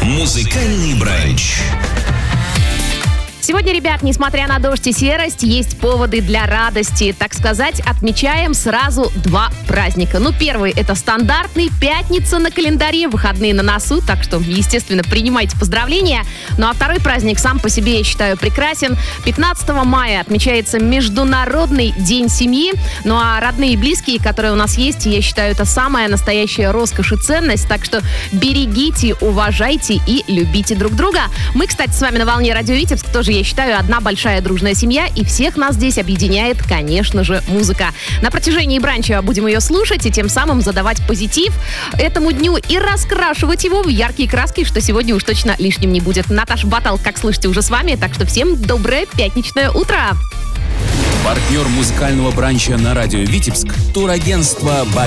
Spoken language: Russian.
Музыкальный бранч. Сегодня, ребят, несмотря на дождь и серость, есть поводы для радости. Так сказать, отмечаем сразу два праздника. Первый — это стандартный, пятница на календаре, выходные на носу, так что, естественно, принимайте поздравления. А второй праздник сам по себе, я считаю, прекрасен. 15 мая отмечается Международный день семьи. А родные и близкие, которые у нас есть, я считаю, это самая настоящая роскошь и ценность. Так что берегите, уважайте и любите друг друга. Мы, кстати, с вами на волне Радио Витебск тоже, я считаю, одна большая дружная семья, и всех нас здесь объединяет, конечно же, музыка. На протяжении бранча будем ее слушать и тем самым задавать позитив этому дню и раскрашивать его в яркие краски, что сегодня уж точно лишним не будет. Наташа Батал, как слышите, уже с вами, так что всем доброе пятничное утро! Партнер музыкального бранча на радио Витебск — турагентство